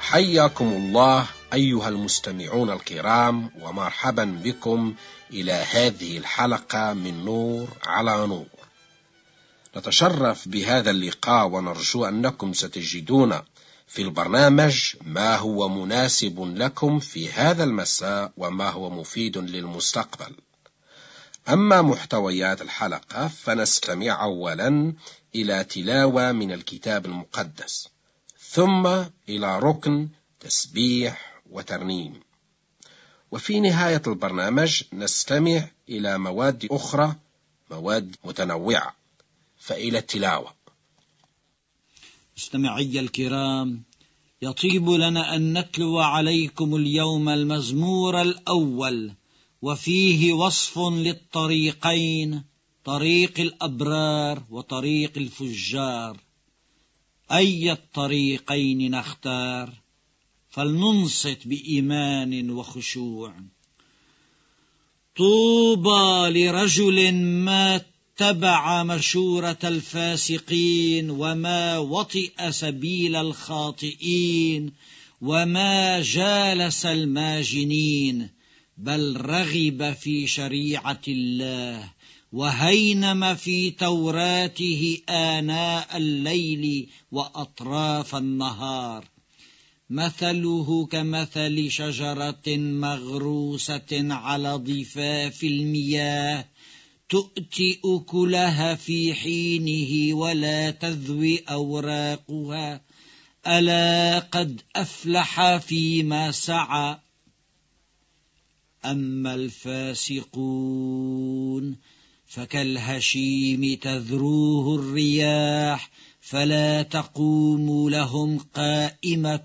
حياكم الله أيها المستمعون الكرام، ومرحبا بكم إلى هذه الحلقة من نور على نور. نتشرف بهذا اللقاء ونرجو أنكم ستجدون في البرنامج ما هو مناسب لكم في هذا المساء وما هو مفيد للمستقبل. أما محتويات الحلقة فنستمع أولا إلى تلاوة من الكتاب المقدس، ثم إلى ركن تسبيح وترنيم، وفي نهاية البرنامج نستمع إلى مواد أخرى، مواد متنوعة. فإلى التلاوة. مستمعي الكرام، يطيب لنا أن نتلو عليكم اليوم المزمور الأول، وفيه وصف للطريقين، طريق الأبرار وطريق الفجار. أي الطريقين نختار؟ فلننصت بإيمان وخشوع. طوبى لرجل ما اتبع مشورة الفاسقين، وما وطئ سبيل الخاطئين، وما جالس الماجنين، بل رغب في شريعة الله، وهينم في توراته آناء الليل وأطراف النهار. مثله كمثل شجرة مغروسة على ضفاف المياه، تؤتي أكلها في حينه ولا تذوي أوراقها، ألا قد أفلح فيما سعى. أما الفاسقون فكالهشيم تذروه الرياح، فلا تقوم لهم قائمة،